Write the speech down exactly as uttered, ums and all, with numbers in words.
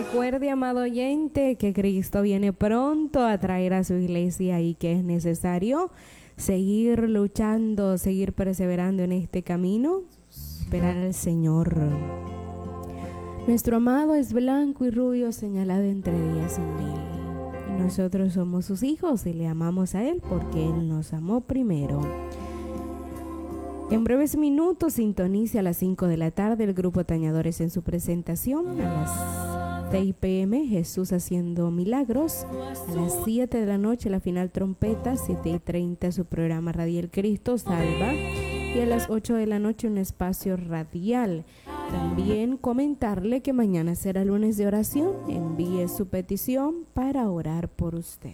Recuerde, amado oyente, que Cristo viene pronto a traer a su iglesia y que es necesario seguir luchando, seguir perseverando en este camino, esperar al Señor. Nuestro amado es blanco y rubio, señalado entre diez mil. Y nosotros somos sus hijos y le amamos a Él porque Él nos amó primero. En breves minutos sintonice a las cinco de la tarde el grupo Tañadores en su presentación. A las seis pe eme Jesús haciendo milagros. A las siete de la noche la final trompeta. siete y treinta su programa radial Cristo Salva. Y a las ocho de la noche un espacio radial. También comentarle que mañana será lunes de oración. Envíe su petición para orar por usted.